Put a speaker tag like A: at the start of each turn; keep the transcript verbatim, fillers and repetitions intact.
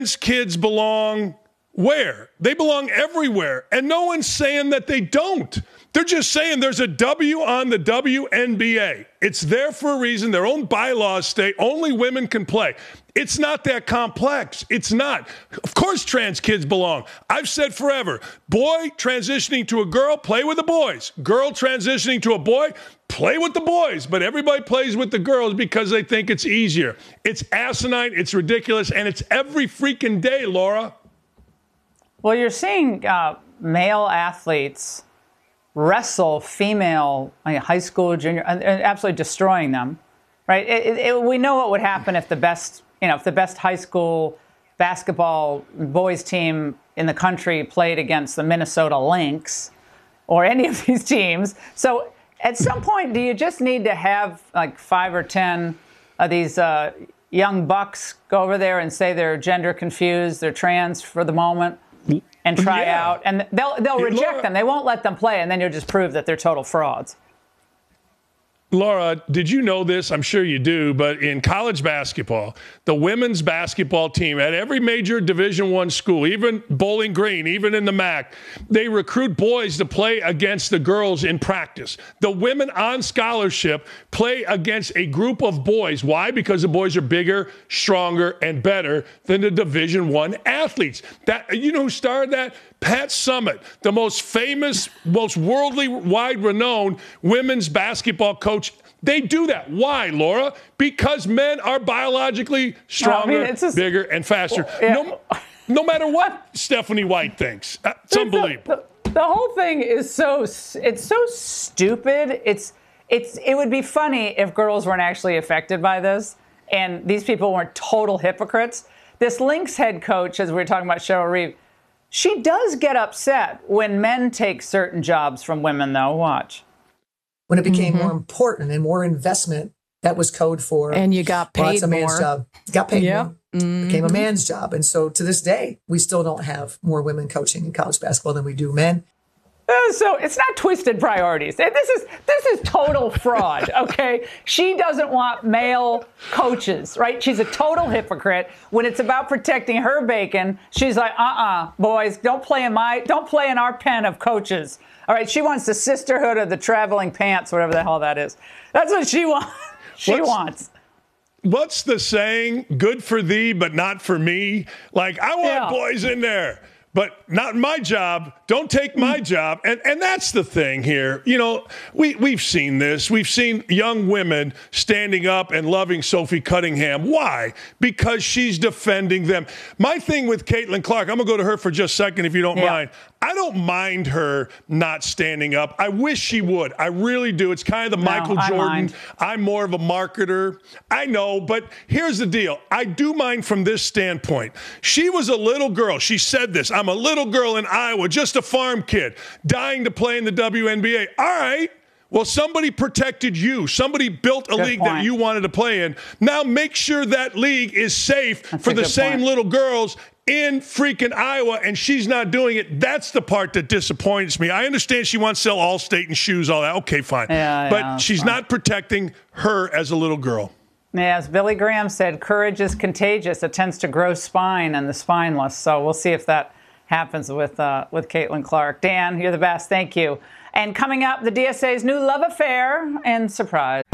A: Kids belong where? They belong everywhere. And no one's saying that they don't. They're just saying there's a W on the W N B A. It's there for a reason. Their own bylaws state only women can play. It's not that complex. It's not. Of course trans kids belong. I've said forever, boy transitioning to a girl, play with the boys. Girl transitioning to a boy, play with the boys. But everybody plays with the girls because they think it's easier. It's asinine, it's ridiculous, and it's every freaking day, Laura.
B: Well, you're seeing uh, male athletes wrestle female I mean, high school, junior, and, and absolutely destroying them, right? It, it, it, we know what would happen if the best, you know, if the best high school basketball boys team in the country played against the Minnesota Lynx or any of these teams. So at some point, do you just need to have like five or ten of these uh, young bucks go over there and say they're gender confused, they're trans for the moment? And try yeah. out, and they'll they'll reject Laura, them. They won't let them play, and then you'll just prove that they're total frauds.
A: Laura, did you know this? I'm sure you do, but in college basketball, the women's basketball team at every major Division One school, even Bowling Green, even in the M A C, they recruit boys to play against the girls in practice. The women on scholarship play against a group of boys. Why? Because the boys are bigger, stronger, and better than the Division One athletes. That, you know who started that? Pat Summitt, the most famous, most worldly wide renowned women's basketball coach. They do that. Why, Laura? Because men are biologically stronger, no, I mean, just, bigger, and faster. Well, yeah. no, no matter what Stephanie White thinks. It's unbelievable.
B: The, the, the whole thing is so, it's so stupid. It's, it's, it would be funny if girls weren't actually affected by this and these people weren't total hypocrites. This Lynx head coach, as we were talking about Cheryl Reeve, she does get upset when men take certain jobs from women, though. Watch.
C: When it became mm-hmm. more important and more investment, that was code for.
D: And you got paid
C: well, that's a man's
D: more.
C: job. Got paid
D: yep.
C: more.
D: Mm-hmm.
C: Became a man's job. And so to this day, we still don't have more women coaching in college basketball than we do men.
B: Uh, so it's not twisted priorities. This is this is total fraud, okay? She doesn't want male coaches, right? She's a total hypocrite. When it's about protecting her bacon, she's like, uh-uh, boys, don't play in my, don't play in our pen of coaches. All right, she wants the sisterhood of the traveling pants, whatever the hell that is. That's what she wants. She
A: What's-
B: wants.
A: What's the saying? Good for thee, but not for me. Like, I want
B: Yeah.
A: boys in there, but not my job. Don't take my job. And and that's the thing here. You know, we, we've seen this. We've seen young women standing up and loving Sophie Cunningham. Why? Because she's defending them. My thing with Caitlin Clark, I'm going to go to her for just a second if you don't
B: yeah.
A: mind. I don't mind her not standing up. I wish she would. I really do. It's kind of the
B: no,
A: Michael
B: I
A: Jordan.
B: Mind.
A: I'm more of a marketer. I know, but here's the deal. I do mind from this standpoint. She was a little girl. She said this. I'm a little girl in Iowa, just a farm kid, dying to play in the W N B A. All right. Well, somebody protected you. Somebody built a
B: good
A: league
B: point.
A: that you wanted to play in. Now make sure that league is safe
B: That's
A: for
B: a
A: the
B: good
A: same
B: point.
A: little girls in freaking Iowa, and she's not doing it. That's the part that disappoints me. I understand she wants to sell Allstate and shoes, all that. Okay, fine.
B: Yeah,
A: but
B: yeah,
A: she's
B: fine.
A: not protecting her as a little girl.
B: Yeah, as Billy Graham said, courage is contagious. It tends to grow spine and the spineless. So we'll see if that happens with uh, with Caitlin Clark. Dan, you're the best. Thank you. And coming up, the D S A's new love affair and surprise.